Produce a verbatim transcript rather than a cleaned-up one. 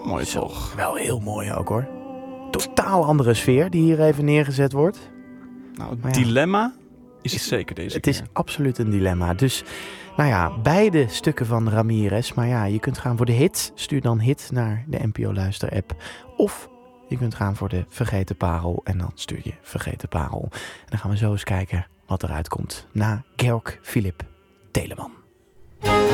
Mooi Zo, toch. wel heel mooi ook hoor. Totaal andere sfeer die hier even neergezet wordt. Nou, het Maar ja. dilemma is het zeker deze Het keer. is absoluut een dilemma. Dus, nou ja, beide stukken van Ramirez. Maar ja, je kunt gaan voor de hit. Stuur dan hit naar de N P O Luister app. Of je kunt gaan voor de Vergeten Parel. En dan stuur je Vergeten Parel. En dan gaan we zo eens kijken wat eruit komt. Na Georg Philipp Telemann.